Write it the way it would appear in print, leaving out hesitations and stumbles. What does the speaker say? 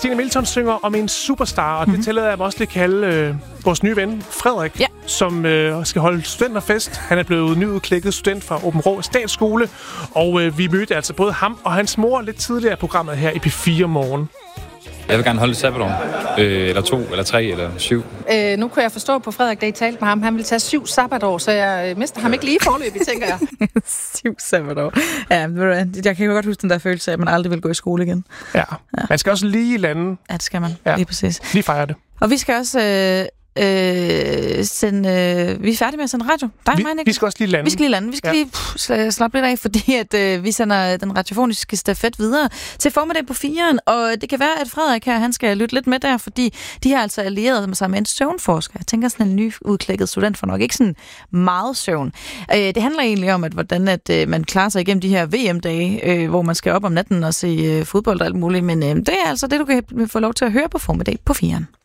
Stine Milton synger om en superstar, og det tillader jeg mig også at kalde vores nye ven, Frederik, som skal holde studenterfest. Han er blevet nyudklækket student fra Aabenraa Statsskole, og vi mødte altså både ham og hans mor lidt tidligere i programmet her i P4 Morgen. Jeg vil gerne holde et sabbatår. Eller 2, eller 3, eller 7. Nu kunne jeg forstå på Frederik, da I talte med ham. Han ville tage 7 sabbatår, så jeg mister ham ikke lige i forløbet, tænker jeg. 7 sabbatår. Ja, jeg kan jo godt huske den der følelse af, at man aldrig vil gå i skole igen. Ja. Man skal også lige lande. Ja, det skal man. Ja. Lige præcis. Lige fejre det. Og vi skal også sende... vi er færdige med at sende radio. Vi skal også lige lande. Vi skal lige lande. Vi skal lige slappe lidt af, fordi at, vi sender den radiofoniske stafet videre til formiddag på 4'eren. Og det kan være, at Frederik her, han skal lytte lidt med der, fordi de har altså allieret sig med en søvnforsker. Jeg tænker, sådan en nyudklækket student for nok ikke sådan meget søvn. Det handler egentlig om, hvordan man klarer sig igennem de her VM-dage, hvor man skal op om natten og se fodbold og alt muligt. Men det er altså det, du kan få lov til at høre på formiddag på 4'eren.